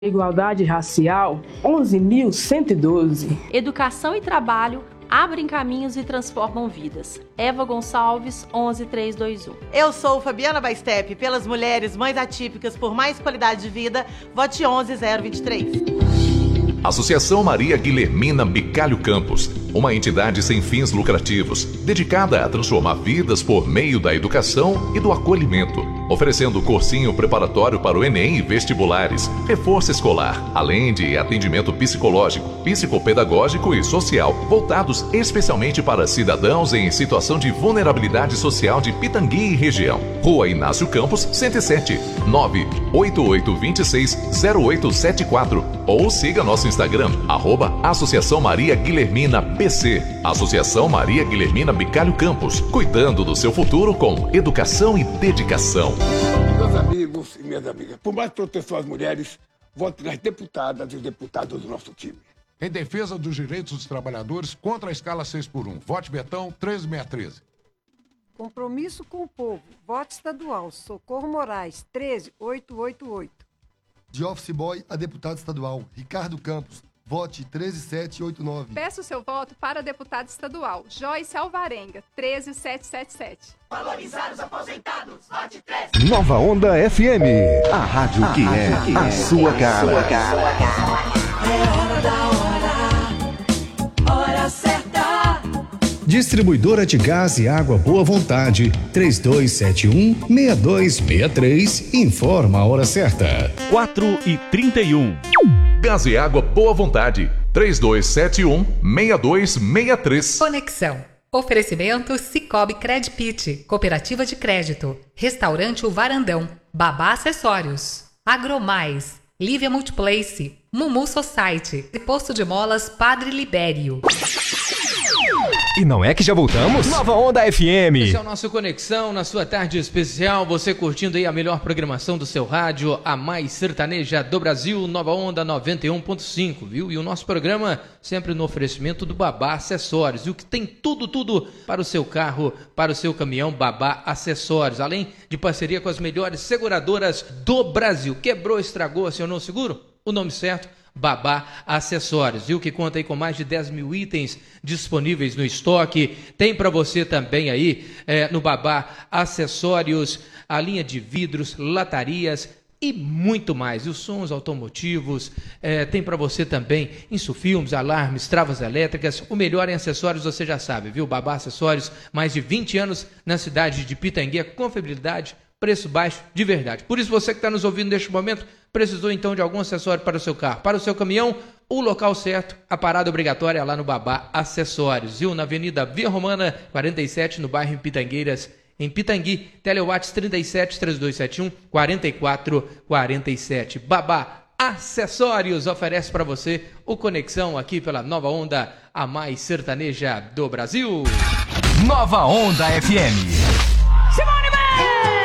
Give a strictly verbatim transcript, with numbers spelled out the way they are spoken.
Igualdade racial, onze mil cento e doze. Educação e trabalho abrem caminhos e transformam vidas. Eva Gonçalves, onze mil trezentos e vinte e um. Eu sou Fabiana Baistep. Pelas mulheres, mães atípicas, por mais qualidade de vida, vote onze mil vinte e três. Associação Maria Guilhermina Bicalho Campos, uma entidade sem fins lucrativos, dedicada a transformar vidas por meio da educação e do acolhimento, oferecendo cursinho preparatório para o Enem e vestibulares, reforço escolar, além de atendimento psicológico, psicopedagógico e social, voltados especialmente para cidadãos em situação de vulnerabilidade social de Pitangui e região. Rua Inácio Campos, cento e sete, nove oito oito dois seis zero oito sete quatro, ou siga nosso Instagram, arroba Associação Maria Guilhermina B C. Associação Maria Guilhermina Bicalho Campos, cuidando do seu futuro com educação e dedicação. Meus amigos e minhas amigas, por mais proteção às mulheres, vote nas deputadas e os deputados do nosso time. Em defesa dos direitos dos trabalhadores, contra a escala seis por um. Vote Betão treze mil seiscentos e treze. Compromisso com o povo. Voto estadual. Socorro Moraes, treze mil oitocentos e oitenta e oito. De office boy a deputado estadual, Ricardo Campos. Vote treze mil setecentos e oitenta e nove. Peço seu voto para deputado estadual, Joyce Alvarenga, treze mil setecentos e setenta e sete. Valorizar os aposentados, vote treze. Nova Onda F M, a rádio a que rádio é, que a, é sua cara. a sua cara. É hora da hora, hora certa. Distribuidora de gás e água Boa Vontade, três dois sete um, seis dois seis três, informa a hora certa. quatro e trinta e um. Gás e água Boa Vontade, três dois sete um, seis dois seis três. Conexão. Oferecimento Cicobi Credpit, Cooperativa de Crédito, Restaurante O Varandão, Babá Acessórios, Agromais, Lívia Multiplace, Mumu Society e Posto de Molas Padre Libério. E não é que já voltamos? Nova Onda F M. Esse é o nosso Conexão, na sua tarde especial, você curtindo aí a melhor programação do seu rádio, a mais sertaneja do Brasil, Nova Onda noventa e um ponto cinco, viu? E o nosso programa sempre no oferecimento do Babá Acessórios, viu? Que tem tudo, tudo para o seu carro, para o seu caminhão, Babá Acessórios, além de parceria com as melhores seguradoras do Brasil. Quebrou, estragou, acionou o seguro? O nome certo? Babá Acessórios, viu? Que conta aí com mais de dez mil itens disponíveis no estoque. Tem para você também aí é, no Babá Acessórios a linha de vidros, latarias e muito mais. E os sons automotivos, é, tem para você também insufilmes, alarmes, travas elétricas. O melhor em acessórios você já sabe, viu? Babá Acessórios, mais de vinte anos na cidade de Pitangui, confiabilidade, preço baixo de verdade. Por isso você que está nos ouvindo neste momento, precisou então de algum acessório para o seu carro, para o seu caminhão, o local certo, a parada obrigatória é lá no Babá Acessórios, viu? Na Avenida Via Romana, quarenta e sete, no bairro Pitangueiras, em Pitangui. Telewatts trinta e sete, três dois sete um, quatro quatro quatro sete. Babá Acessórios oferece para você o Conexão aqui pela Nova Onda, a mais sertaneja do Brasil. Nova Onda F M.